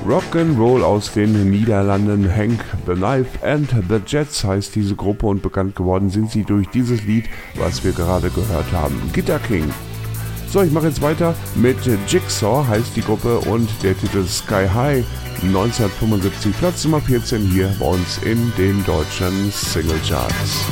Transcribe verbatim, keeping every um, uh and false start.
Rock'n'Roll aus den Niederlanden. Hank the Knife and the Jets heißt diese Gruppe und bekannt geworden sind sie durch dieses Lied, was wir gerade gehört haben, Guitar King. So, ich mache jetzt weiter mit Jigsaw heißt die Gruppe und der Titel Sky High, neunzehnhundertfünfundsiebzig, Platz Nummer vierzehn hier bei uns in den deutschen Singlecharts.